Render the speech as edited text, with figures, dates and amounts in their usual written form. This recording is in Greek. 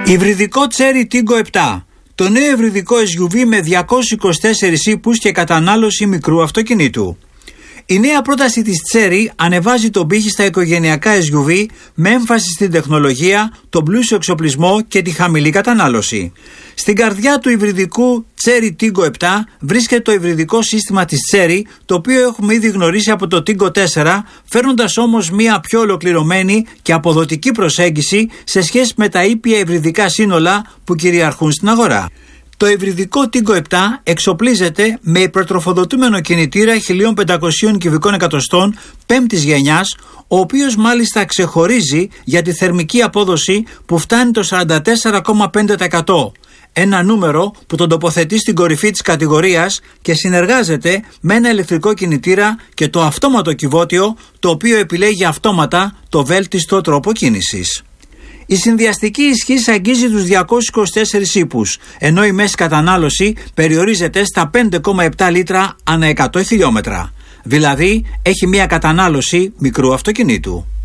Υβριδικό Chery Tiggo 7. Το νέο υβριδικό SUV με 224 ύπους και κατανάλωση μικρού αυτοκινήτου. Η νέα πρόταση της Chery ανεβάζει τον πύχη στα οικογενειακά SUV με έμφαση στην τεχνολογία, τον πλούσιο εξοπλισμό και τη χαμηλή κατανάλωση. Στην καρδιά του υβριδικού Chery Tiggo 7 βρίσκεται το υβριδικό σύστημα της Chery, το οποίο έχουμε ήδη γνωρίσει από το Tiggo 4, φέρνοντας όμως μια πιο ολοκληρωμένη και αποδοτική προσέγγιση σε σχέση με τα ήπια υβριδικά σύνολα που κυριαρχούν στην αγορά. Το υβριδικό Tiggo 7 εξοπλίζεται με υπερτροφοδοτούμενο κινητήρα 1500 κυβικών εκατοστών 5ης γενιάς, ο οποίος μάλιστα ξεχωρίζει για τη θερμική απόδοση που φτάνει το 44,5%. Ένα νούμερο που τον τοποθετεί στην κορυφή της κατηγορίας και συνεργάζεται με ένα ηλεκτρικό κινητήρα και το αυτόματο κυβότιο, το οποίο επιλέγει αυτόματα το βέλτιστο τρόπο κίνησης. Η συνδυαστική ισχύς αγγίζει τους 224 ύπους, ενώ η μέση κατανάλωση περιορίζεται στα 5,7 λίτρα ανά 100 χιλιόμετρα. Δηλαδή έχει μια κατανάλωση μικρού αυτοκινήτου.